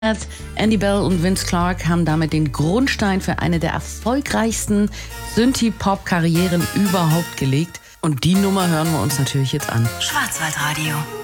Andy Bell und Vince Clarke haben damit den Grundstein für eine der erfolgreichsten Synthie-Pop-Karrieren überhaupt gelegt. Und die Nummer hören wir uns natürlich jetzt an. Schwarzwaldradio.